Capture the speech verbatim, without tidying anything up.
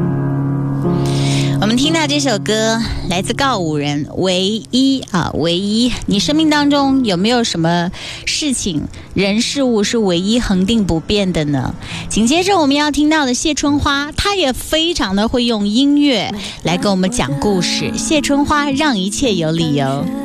我们听到这首歌来自告五人，唯一啊，唯一。你生命当中有没有什么事情、人事物是唯一恒定不变的呢？紧接着我们要听到的谢春花，她也非常的会用音乐来跟我们讲故事。谢春花让一切有理由。